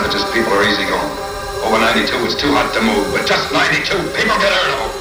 Savage's people are easy going. Over 92, it's too hot to move, but just 92, people get hurt.